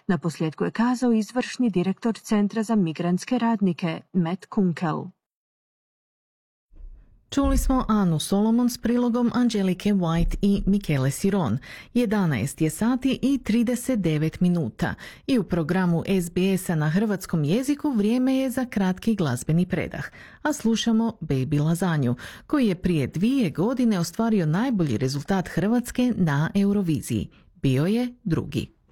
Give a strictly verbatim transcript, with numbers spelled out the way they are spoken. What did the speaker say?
Na posljedku je kazao izvršni direktor Centra za migrantske radnike, Matt Kunkel. Čuli smo Anu Solomon s prilogom Angelike White i Michele Siron. jedanaest je sati i trideset devet minuta i u programu S B S-a na hrvatskom jeziku vrijeme je za kratki glazbeni predah, a slušamo Baby Lazanju, koji je prije dvije godine ostvario najbolji rezultat Hrvatske na Euroviziji. Bio je drugi.